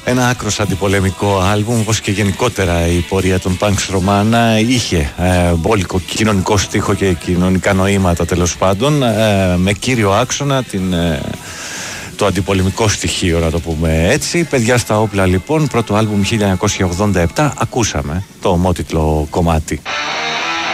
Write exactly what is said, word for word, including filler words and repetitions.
Ένα άκρος αντιπολεμικό άλμπουμ, όπως και γενικότερα η πορεία των Punks Romana είχε ε, μπόλικο κοινωνικό στίχο και κοινωνικά νοήματα, τέλος πάντων, ε, με κύριο άξονα την, ε, το αντιπολεμικό στοιχείο, να το πούμε έτσι. Παιδιά στα όπλα, λοιπόν, πρώτο άλμπουμ χίλια εννιακόσια ογδόντα επτά, ακούσαμε το ομότιτλο κομμάτι.